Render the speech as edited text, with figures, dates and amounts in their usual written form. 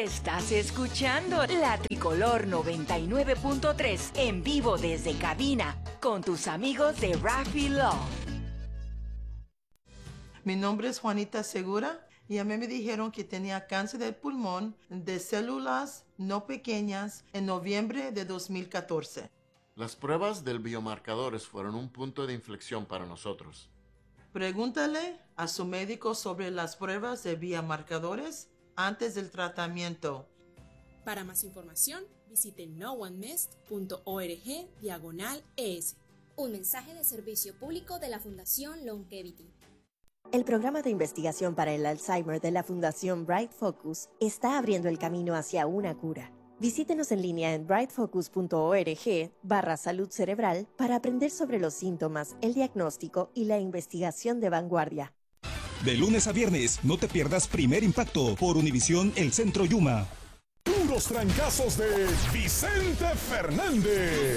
Estás escuchando La Tricolor 99.3 en vivo desde cabina con tus amigos de Rafi Law. Mi nombre es Juanita Segura y a mí me dijeron que tenía cáncer de pulmón de células no pequeñas en noviembre de 2014. Las pruebas del biomarcadores fueron un punto de inflexión para nosotros. Pregúntale a su médico sobre las pruebas de biomarcadores antes del tratamiento. Para más información, visite noonemissed.org/ES. Un mensaje de servicio público de la Fundación Longevity. El programa de investigación para el Alzheimer de la Fundación Bright Focus está abriendo el camino hacia una cura. Visítenos en línea en brightfocus.org/salud cerebral para aprender sobre los síntomas, el diagnóstico y la investigación de vanguardia. De lunes a viernes, no te pierdas Primer Impacto por Univisión El Centro Yuma. Puros trancazos de Vicente Fernández.